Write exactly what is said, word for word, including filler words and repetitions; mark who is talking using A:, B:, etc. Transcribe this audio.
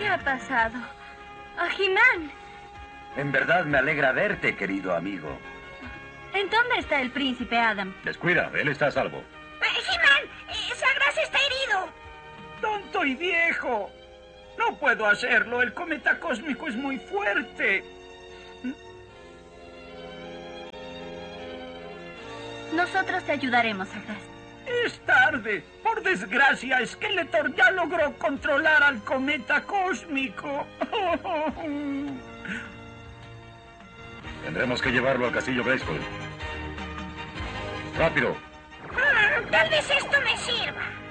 A: ¿Qué ha pasado? ¡He-Man!
B: En verdad me alegra verte, querido amigo.
A: ¿En dónde está el príncipe Adam?
C: Descuida, él está a salvo.
D: ¡He-Man! ¡Sagras está herido!
E: ¡Tonto y viejo! No puedo hacerlo. El cometa cósmico es muy fuerte.
A: Nosotros te ayudaremos, Sagras.
E: Es tarde. Por desgracia, Skeletor ya logró controlar al cometa cósmico.
C: Tendremos que llevarlo al castillo Grayskull. ¡Rápido!
D: Ah, tal vez esto me sirva.